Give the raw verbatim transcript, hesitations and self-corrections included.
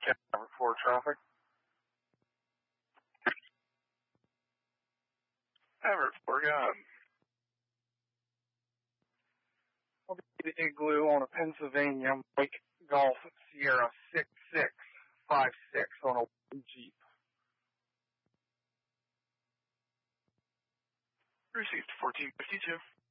Number four traffic. Everett, four gone. I'll be the Igloo on a Pennsylvania Mike Golf Sierra six six five six on a Jeep. Received fourteen fifty-two.